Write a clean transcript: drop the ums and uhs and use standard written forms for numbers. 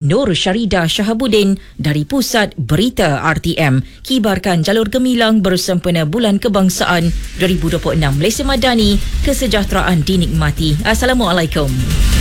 Nur Syarida Shahabuddin dari Pusat Berita RTM. Kibarkan jalur gemilang bersempena Bulan Kebangsaan 2026. Malaysia Madani, kesejahteraan dinikmati. Assalamualaikum.